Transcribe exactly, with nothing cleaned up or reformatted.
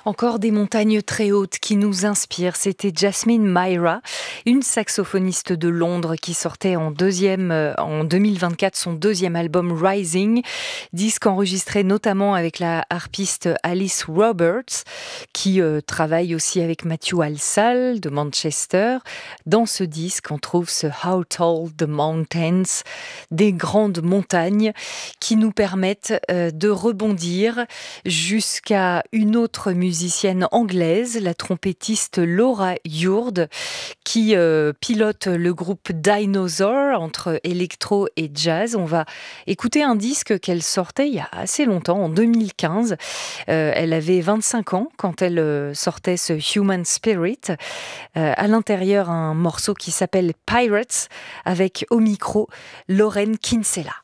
Encore des montagnes très hautes qui nous inspirent. C'était Jasmine Myra, une saxophoniste de Londres qui sortait en, deuxième, euh, en deux mille vingt-quatre son deuxième album Rising, disque enregistré notamment avec la harpiste Alice Roberts, qui euh, travaille aussi avec Matthew Alsall de Manchester. Dans ce disque, on trouve ce How Tall the Mountains, des grandes montagnes qui nous permettent euh, de rebondir jusqu'à une autre musicienne anglaise, la trompettiste Laura Yourd, qui euh, pilote le groupe Dinosaur entre électro et jazz. On va écouter un disque qu'elle sortait il y a assez longtemps, en deux mille quinze. Euh, elle avait vingt-cinq ans quand elle euh, sortait ce Human Spirit. Euh, à l'intérieur, un morceau qui s'appelle Pirates, avec au micro Lauren Kinsella.